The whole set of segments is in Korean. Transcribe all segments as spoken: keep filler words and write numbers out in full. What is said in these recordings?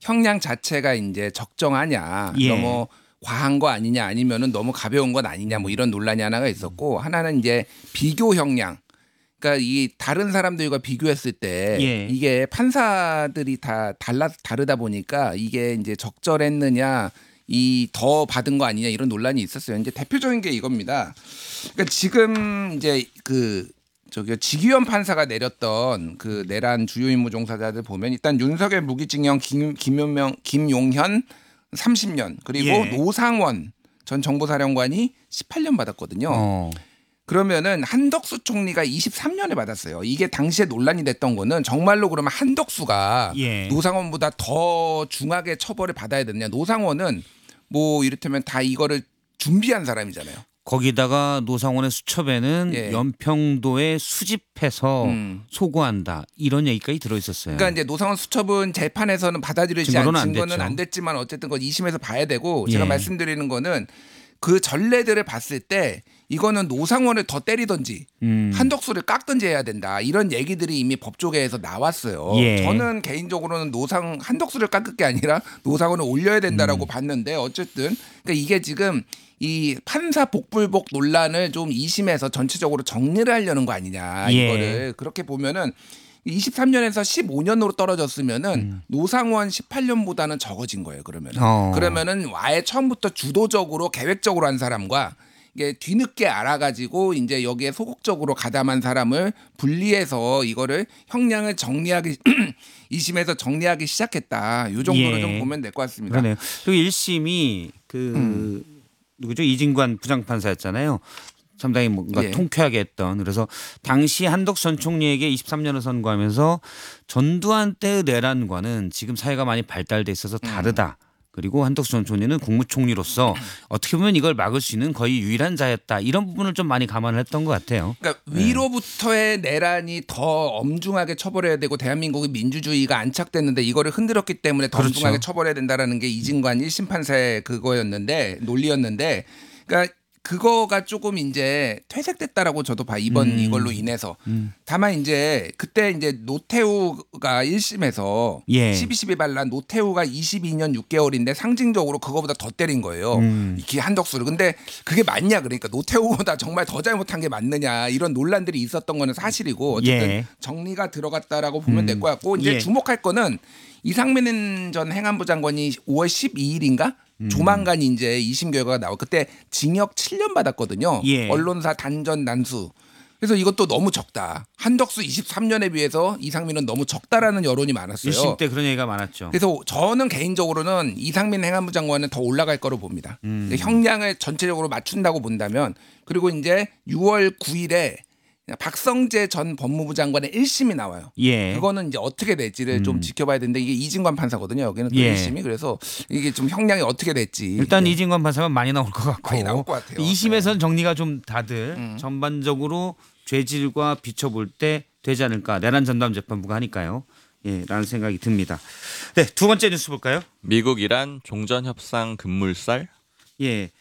형량 자체가 이제 적정하냐, 예. 너무 과한 거 아니냐, 아니면은 너무 가벼운 건 아니냐, 뭐 이런 논란이 하나가 있었고, 하나는 이제 비교 형량. 그러니까 이 다른 사람들과 비교했을 때 예. 이게 판사들이 다 달라 다르다 보니까 이게 이제 적절했느냐, 이 더 받은 거 아니냐 이런 논란이 있었어요. 이제 대표적인 게 이겁니다. 그러니까 지금 이제 그 저기 지기현 판사가 내렸던 그 내란 주요 임무 종사자들 보면 일단 윤석열 무기징역 김, 김용명 김용현 삼십 년 그리고 예. 노상원 전 정보사령관이 십팔 년 받았거든요. 어. 그러면은 한덕수 총리가 이십삼 년에 받았어요. 이게 당시에 논란이 됐던 거는 정말로 그러면 한덕수가 예. 노상원보다 더 중하게 처벌을 받아야 되느냐. 노상원은 뭐 이를테면 다 이거를 준비한 사람이잖아요. 거기다가 노상원의 수첩에는 예. 연평도에 수집해서 음. 소구한다 이런 얘기까지 들어있었어요. 그러니까 이제 노상원 수첩은 재판에서는 받아들이지 않 증거는 안 증거는 됐죠. 안 됐지만 어쨌든 그건 이심에서 봐야 되고 제가 예. 말씀드리는 거는 그 전례들을 봤을 때 이거는 노상원을 더 때리든지 음. 한덕수를 깎든지 해야 된다 이런 얘기들이 이미 법조계에서 나왔어요. 예. 저는 개인적으로는 노상 한덕수를 깎을 게 아니라 노상원을 올려야 된다라고 음. 봤는데 어쨌든 그러니까 이게 지금 이 판사 복불복 논란을 좀 이심에서 전체적으로 정리를 하려는 거 아니냐 예. 이거를 그렇게 보면은 이십삼 년에서 십오 년으로 떨어졌으면은 음. 노상원 십팔 년보다는 적어진 거예요. 그러면 어. 그러면은 아예 처음부터 주도적으로 계획적으로 한 사람과 이게 뒤늦게 알아가지고 이제 여기에 소극적으로 가담한 사람을 분리해서 이거를 형량을 정리하기 이심에서 정리하기 시작했다. 이 정도로 예. 좀 보면 될 것 같습니다. 그러네요. 그리고 일 심이 그 음. 누구죠? 이진관 부장판사였잖아요. 상당히 뭔가 예. 통쾌하게 했던. 그래서 당시 한덕수 전 총리에게 이십삼 년을 선고하면서 전두환 때의 내란과는 지금 사회가 많이 발달돼 있어서 다르다. 그리고 한덕수 전 총리는 국무총리로서 어떻게 보면 이걸 막을 수 있는 거의 유일한 자였다. 이런 부분을 좀 많이 감안을 했던 것 같아요. 그러니까 위로부터의 내란이 더 엄중하게 처벌해야 되고 대한민국의 민주주의가 안착됐는데 이거를 흔들었기 때문에 더 그렇죠. 엄중하게 처벌해야 된다라는 게 이진관 일 심 판사의 그거였는데 논리였는데 그러니까 그거가 조금 이제 퇴색됐다라고 저도 봐 이번 음. 이걸로 인해서 음. 다만 이제 그때 이제 노태우가 일 심에서 예. 십이 십이 반란 노태우가 이십이 년 육 개월인데 상징적으로 그거보다 더 때린 거예요. 음. 이 한덕수를. 근데 그게 맞냐 그러니까 노태우보다 정말 더 잘못한 게 맞느냐 이런 논란들이 있었던 거는 사실이고 어쨌든 예. 정리가 들어갔다라고 보면 음. 될 것 같고 이제 예. 주목할 거는 이상민 전 행안부 장관이 오월 십이일인가 조만간 이제 이심 결과가 나와. 그때 징역 칠 년 받았거든요. 예. 언론사 단전 난수. 그래서 이것도 너무 적다. 한덕수 이십삼 년에 비해서 이상민은 너무 적다라는 여론이 많았어요. 일 심 때 그런 얘기가 많았죠. 그래서 저는 개인적으로는 이상민 행안부 장관은 더 올라갈 거로 봅니다. 음. 형량을 전체적으로 맞춘다고 본다면 그리고 이제 유월 구일에 박성재 전 법무부 장관의 일 심이 나와요. 예. 그거는 이제 어떻게 될지를 음. 좀 지켜봐야 되는데 이게 이진관 판사거든요. 여기는 또 예. 일 심이 그래서 이게 좀 형량이 어떻게 될지 일단 네. 이진관 판사가 많이 나올 것 같고 많이 나올 것 같아요. 이 심에서는 정리가 좀 다들 음. 전반적으로 죄질과 비춰볼 때 되지 않을까. 내란 전담 재판부가 하니까요. 예, 라는 생각이 듭니다. 네, 두 번째 뉴스 볼까요? 미국 이란 종전 협상 급물살. 예.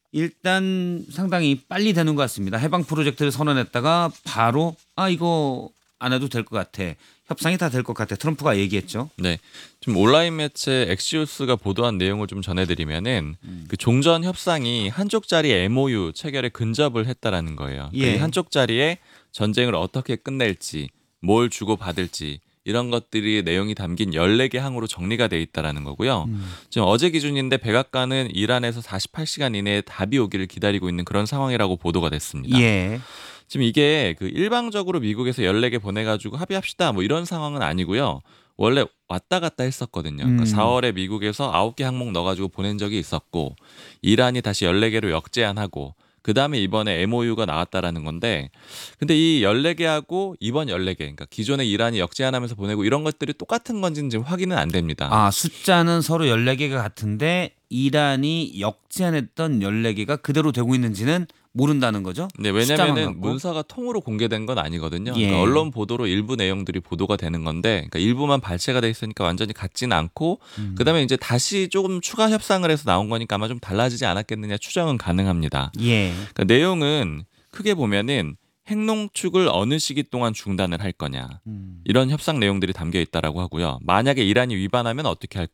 일단 상당히 빨리 되는 것 같습니다. 해방 프로젝트를 선언했다가 바로 아 이거 안 해도 될 것 같아. 협상이 다 될 것 같아. 트럼프가 얘기했죠. 네, 지금 온라인 매체 엑시오스가 보도한 내용을 좀 전해드리면은 음. 그 종전 협상이 한쪽짜리 엠오유 체결에 근접을 했다라는 거예요. 예. 이 한쪽짜리에 전쟁을 어떻게 끝낼지, 뭘 주고 받을지 이런 것들이 내용이 담긴 열네 개 항으로 정리가 돼 있다라는 거고요. 음. 지금 어제 기준인데 백악관은 이란에서 사십팔 시간 이내에 답이 오기를 기다리고 있는 그런 상황이라고 보도가 됐습니다. 예. 지금 이게 그 일방적으로 미국에서 열네 개 보내가지고 합의합시다 뭐 이런 상황은 아니고요. 원래 왔다 갔다 했었거든요. 그러니까 음. 사월에 미국에서 아홉 개 항목 넣어가지고 보낸 적이 있었고 이란이 다시 열네 개로 역제안하고 그 다음에 이번에 엠오유가 나왔다라는 건데 근데 이 열네 개하고 이번 열네 개 그러니까 기존에 이란이 역제안하면서 보내고 이런 것들이 똑같은 건지는 지금 확인은 안 됩니다. 아 숫자는 서로 열네 개가 같은데 이란이 역제안했던 열네 개가 그대로 되고 있는지는 모른다는 거죠? 네, 숫자만 왜냐면은 갖고? 문서가 통으로 공개된 건 아니거든요. 예. 그러니까 언론 보도로 일부 내용들이 보도가 되는 건데, 그러니까 일부만 발췌가 돼 있으니까 완전히 같지는 않고, 음. 그다음에 이제 다시 조금 추가 협상을 해서 나온 거니까 아마 좀 달라지지 않았겠느냐 추정은 가능합니다. 예. 그러니까 내용은 크게 보면은 핵농축을 어느 시기 동안 중단을 할 거냐 음. 이런 협상 내용들이 담겨 있다라고 하고요. 만약에 이란이 위반하면 어떻게 할